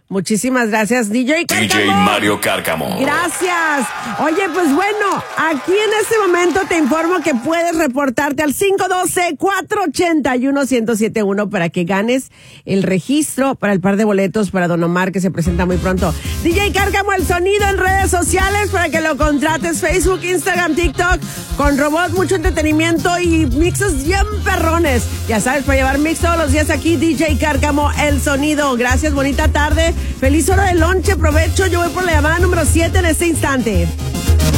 Muchísimas gracias, DJ Cárcamo. DJ Mario Cárcamo. Gracias. Oye, pues bueno, aquí en este momento te informo que puedes reportarte al 512-481-1071 para que ganes el registro para el par de boletos para Don Omar que se presenta muy pronto. DJ Cárcamo, el sonido en redes sociales para que lo contrates, Facebook, Instagram, TikTok, con robots, mucho entretenimiento y mixes bien perrones. Ya sabes, para llevar mix todos los días aquí, DJ Cárcamo, el sonido. Gracias, bonita tarde. Feliz hora de lonche, provecho. Yo voy por la llamada número 7 en este instante.